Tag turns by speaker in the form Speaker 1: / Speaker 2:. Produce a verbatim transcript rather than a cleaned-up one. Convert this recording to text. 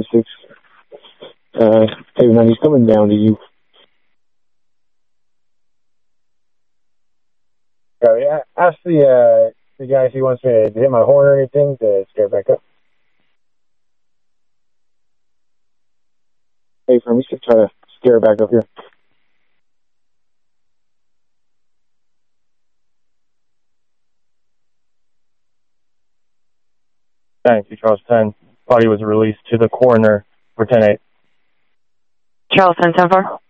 Speaker 1: six. Uh, hey, man, he's coming down to you.
Speaker 2: So, yeah, ask the, uh, the guy if he wants me to hit my horn or anything to scare it back up.
Speaker 1: Hey, from, we should try to scare it back up here.
Speaker 2: Thank you, Charles ten. Body was released to the coroner for ten eight.
Speaker 3: Charles ten, ten four.